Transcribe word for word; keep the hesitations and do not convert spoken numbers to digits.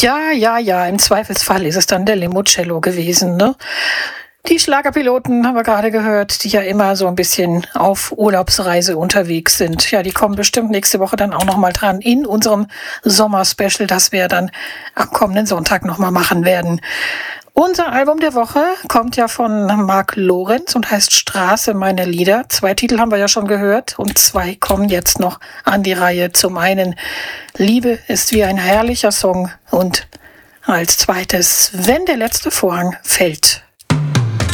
Ja, ja, ja, im Zweifelsfall ist es dann der Limoncello gewesen, ne? Die Schlagerpiloten haben wir gerade gehört, die ja immer so ein bisschen auf Urlaubsreise unterwegs sind. Ja, die kommen bestimmt nächste Woche dann auch noch mal dran in unserem Sommerspecial, das wir dann am kommenden Sonntag noch mal machen werden. Unser Album der Woche kommt ja von Mark Lorenz und heißt Straße meiner Lieder. Zwei Titel haben wir ja schon gehört und zwei kommen jetzt noch an die Reihe. Zum einen Liebe ist wie ein herrlicher Song und als zweites Wenn der letzte Vorhang fällt.